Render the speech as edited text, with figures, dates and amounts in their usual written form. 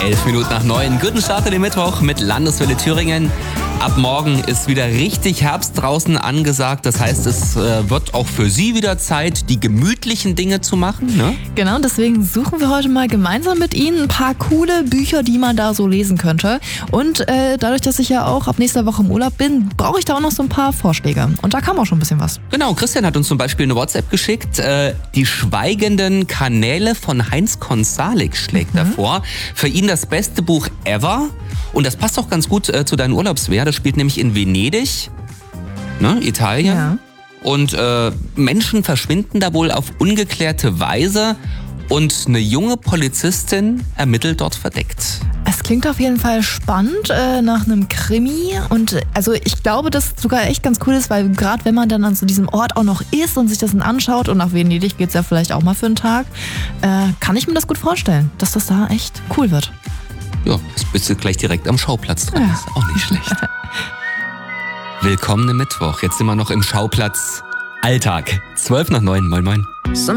8:11. Guten Start in den Mittwoch mit Landeswelle Thüringen. Ab morgen ist wieder richtig Herbst draußen angesagt. Das heißt, es wird auch für Sie wieder Zeit, die gemütlichen Dinge zu machen, ne? Genau, deswegen suchen wir heute mal gemeinsam mit Ihnen ein paar coole Bücher, die man da so lesen könnte. Und dadurch, dass ich ja auch ab nächster Woche im Urlaub bin, brauche ich da auch noch so ein paar Vorschläge. Und da kam auch schon ein bisschen was. Genau, Christian hat uns zum Beispiel eine WhatsApp geschickt. Die schweigenden Kanäle von Heinz Konsalik schlägt davor. Für ihn das beste Buch ever. Und das passt auch ganz gut zu deinen Urlaubswehr. Das spielt nämlich in Venedig, ne, Italien. Ja. Und Menschen verschwinden da wohl auf ungeklärte Weise. Und eine junge Polizistin ermittelt dort verdeckt. Es klingt auf jeden Fall spannend nach einem Krimi. Und also ich glaube, dass es sogar echt ganz cool ist, weil gerade wenn man dann an so diesem Ort auch noch ist und sich das dann anschaut, und nach Venedig geht es ja vielleicht auch mal für einen Tag, kann ich mir das gut vorstellen, dass das da echt cool wird. Ja, das bist du gleich direkt am Schauplatz dran. Ja. Ist auch nicht schlecht. Willkommen im Mittwoch. Jetzt sind wir noch im Schauplatz Alltag. 8:12. Moin, moin.